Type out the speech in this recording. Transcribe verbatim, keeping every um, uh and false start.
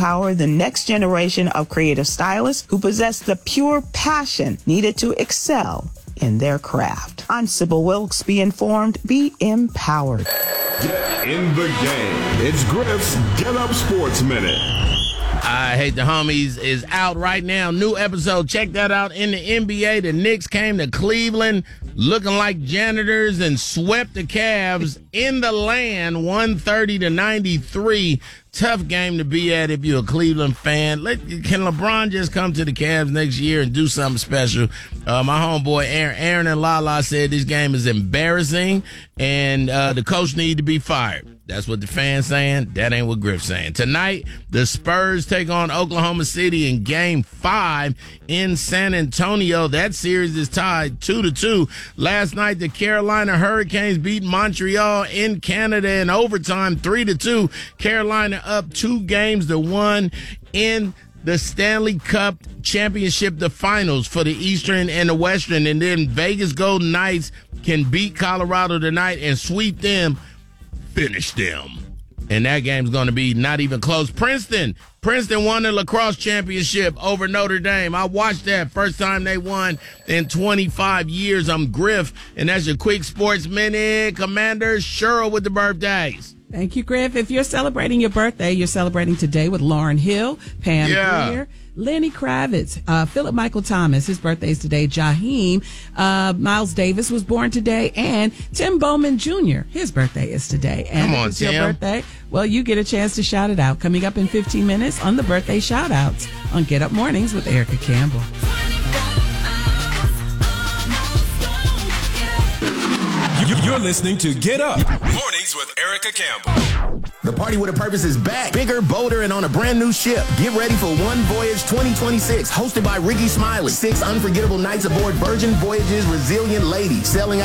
empower the next generation of creative stylists who possess the pure passion needed to excel in their craft. I'm Sybil Wilkes. Be informed, be empowered. Get in the game. It's Griff's Get Up Sports Minute. I Hate the Homies is out right now. New episode. Check that out. In the N B A, the Knicks came to Cleveland looking like janitors and swept the Cavs in the land one thirty to ninety-three. Tough game to be at if you're a Cleveland fan. Let, can LeBron just come to the Cavs next year and do something special? Uh, my homeboy Aaron, Aaron and Lala said this game is embarrassing and uh, the coach need to be fired. That's what the fans saying. That ain't what Griff's saying. Tonight, the Spurs take on Oklahoma City in Game Five in San Antonio. That series is tied two to two. Last night, the Carolina Hurricanes beat Montreal in Canada in overtime, three to two. Carolina up two games to one in the Stanley Cup Championship, the finals for the Eastern and the Western. And then Vegas Golden Knights can beat Colorado tonight and sweep them. Finish them. And that game's going to be not even close. Princeton. Princeton won the lacrosse championship over Notre Dame. I watched that. First time they won in twenty-five years. I'm Griff, and that's your quick sports minute. Commander Cheryl with the birthdays. Thank you, Griff. If you're celebrating your birthday, you're celebrating today with Lauryn Hill, Pam Yeah. Grier, Lenny Kravitz, uh, Philip Michael Thomas. His birthday is today. Jaheim, uh, Miles Davis was born today, and Tim Bowman Junior His birthday is today. And Come on, if it's your Tim. birthday, well, you get a chance to shout it out. Coming up in fifteen minutes on the birthday shout outs on Get Up Mornings with Erica Campbell. You're listening to Get Up Mornings with Erica Campbell. The Party with a Purpose is back, bigger, bolder, and on a brand new ship. Get ready for One Voyage twenty twenty-six, hosted by Ricky Smiley. Six unforgettable nights aboard Virgin Voyage's Resilient Lady, sailing out